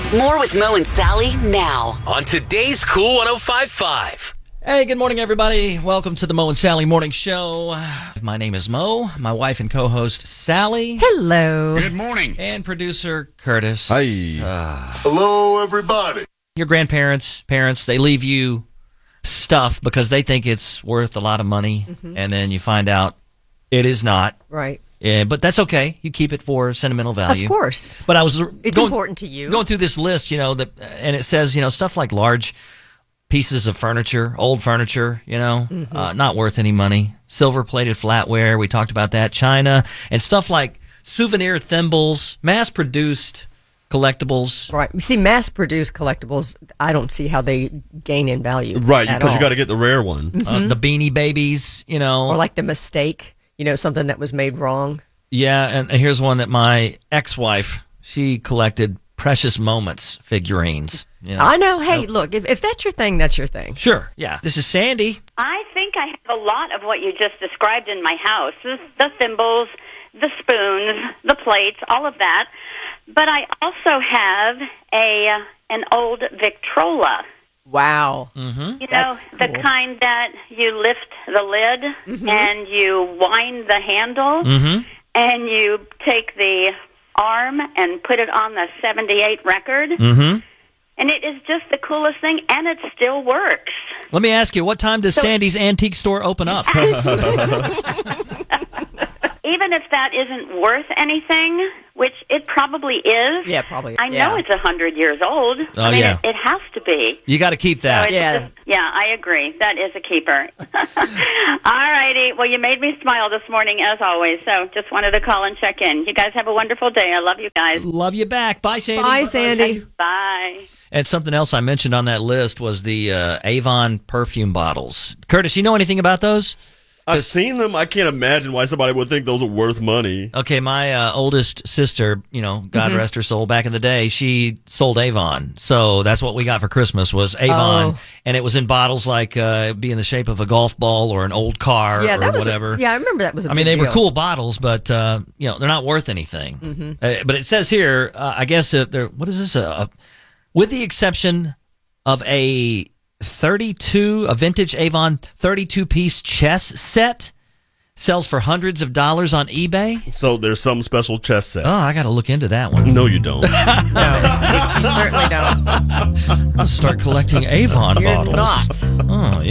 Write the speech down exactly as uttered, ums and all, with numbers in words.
More with Mo and Sally now on today's Cool one oh five point five. Hey, good morning, everybody. Welcome to the Mo and Sally Morning Show. My name is Mo. My wife and co-host, Sally. Hello. Good morning. And producer, Curtis. Hi. Uh, Hello, everybody. your grandparents, parents, they leave you stuff because they think it's worth a lot of money, mm-hmm. and then you find out it is not. Right. Yeah, but that's okay. You keep it for sentimental value. Of course. But I was It's going, important to you. Going through this list, you know, that, and it says, you know, stuff like large pieces of furniture, old furniture, you know, mm-hmm. uh, not worth any money. Silver-plated flatware, we talked about that. China, and stuff like souvenir thimbles, mass-produced collectibles. Right. You see, mass-produced collectibles, I don't see how they gain in value. Right, at because all. you got to get the rare one. Mm-hmm. Uh, the Beanie Babies, you know. Or like the mistake, you know, something that was made wrong. Yeah, and here's one that my ex-wife, she collected Precious Moments figurines. You know? I know. Hey, look, if, if that's your thing, that's your thing. Sure, yeah. This is Sandy. I think I have a lot of what you just described in my house. The, the thimbles, the spoons, the plates, all of that. But I also have a uh, an old Victrola. Wow. Mm-hmm. You know, That's the cool. kind that you lift the lid Mm-hmm. and you wind the handle Mm-hmm. and you take the arm and put it on the seventy-eight record. Mm-hmm. And it is just the coolest thing, and it still works. Let me ask you, what time does So- Sandy's antique store open up? Even if that isn't worth anything, which it probably is. Yeah, probably. I know yeah. it's a hundred years old. Oh, I mean, yeah. it, it has to be. You got to keep So that. it's Yeah. just- yeah, I agree. That is a keeper. All righty. Well, you made me smile this morning, as always. So just wanted to call and check in. You guys have a wonderful day. I love you guys. Love you back. Bye, Sandy. Bye, Sandy. Bye. And something else I mentioned on that list was the uh, Avon perfume bottles. Curtis, you know anything about those? I've seen them. I can't imagine why somebody would think those are worth money. Okay, my uh, oldest sister, you know, God Mm-hmm. rest her soul, back in the day, she sold Avon. So that's what we got for Christmas was Avon. Oh. And it was in bottles like uh, be in the shape of a golf ball or an old car Yeah, or that was a- whatever. yeah, I remember that was a I mean, big they were deal. cool bottles, but, uh, you know, they're not worth anything. Mm-hmm. Uh, but it says here, uh, I guess, uh, they're, what is this? Uh, uh, with the exception of a thirty-two, a vintage Avon thirty-two piece chess set, sells for hundreds of dollars on eBay. So there's some special chess set. Oh, I got to look into that one. No, you don't. No, you certainly don't. I'll start collecting Avon You're bottles. not. Oh, yeah.